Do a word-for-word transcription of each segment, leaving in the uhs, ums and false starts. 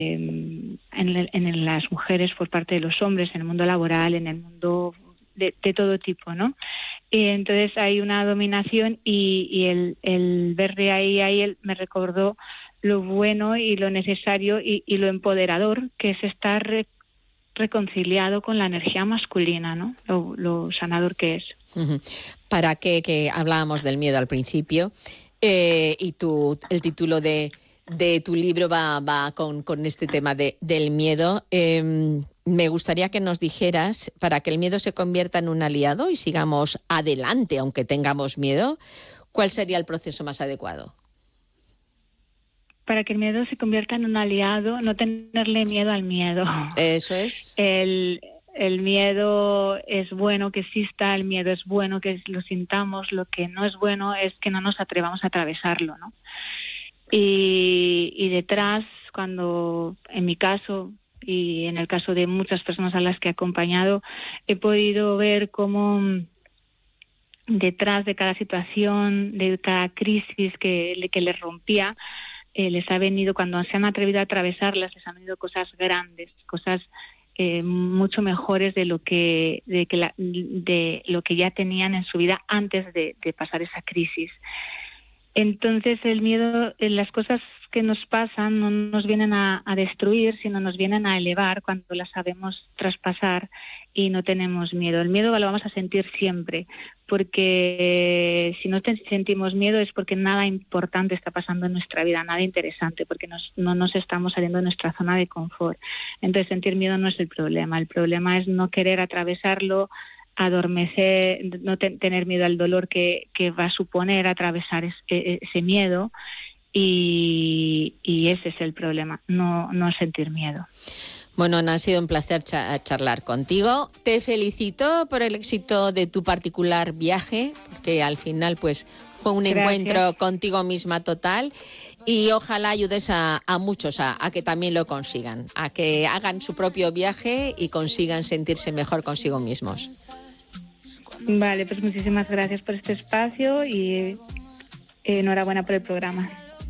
en, en las mujeres por parte de los hombres, en el mundo laboral, en el mundo de, de todo tipo, ¿no? Y entonces hay una dominación y, y el, el verle ahí, ahí él me recordó lo bueno y lo necesario y, y lo empoderador que es estar re, reconciliado con la energía masculina, ¿no? Lo, lo sanador que es. Uh-huh. Para que, que hablábamos del miedo al principio, eh, y tu, el título de, de tu libro va, va con, con este tema de, del miedo. Eh, me gustaría que nos dijeras, para que el miedo se convierta en un aliado y sigamos adelante, aunque tengamos miedo, ¿cuál sería el proceso más adecuado? Para que el miedo se convierta en un aliado, no tenerle miedo al miedo. Eso es. El, el miedo es bueno que exista, el miedo es bueno que lo sintamos, lo que no es bueno es que no nos atrevamos a atravesarlo, ¿no? Y, y detrás, cuando en mi caso y en el caso de muchas personas a las que he acompañado, he podido ver cómo detrás de cada situación, de cada crisis que, que les rompía, Eh, les ha venido, cuando se han atrevido a atravesarlas, les han venido cosas grandes, cosas eh, mucho mejores de lo que de, que la, de lo que ya tenían en su vida antes de, de pasar esa crisis. Entonces el miedo, las cosas que nos pasan no nos vienen a, a destruir, sino nos vienen a elevar cuando las sabemos traspasar y no tenemos miedo. El miedo lo vamos a sentir siempre, porque si no te, sentimos miedo es porque nada importante está pasando en nuestra vida, nada interesante, porque nos, no nos estamos saliendo de nuestra zona de confort. Entonces sentir miedo no es el problema, el problema es no querer atravesarlo, adormecer, no te, tener miedo al dolor que, que va a suponer atravesar es, ese miedo. Y, y ese es el problema, no, no sentir miedo. Bueno, Ana, ha sido un placer cha- charlar contigo. Te felicito por el éxito de tu particular viaje, que al final pues fue un Gracias. encuentro contigo misma total, y ojalá ayudes a, a muchos a, a que también lo consigan, a que hagan su propio viaje y consigan sentirse mejor consigo mismos. Vale, pues muchísimas gracias por este espacio y enhorabuena por el programa.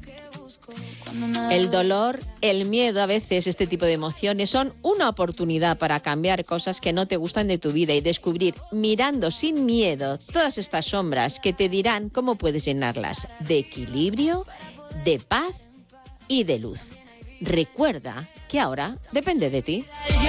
El dolor, el miedo, a veces este tipo de emociones son una oportunidad para cambiar cosas que no te gustan de tu vida y descubrir, mirando sin miedo, todas estas sombras que te dirán cómo puedes llenarlas de equilibrio, de paz y de luz. Recuerda que ahora depende de ti.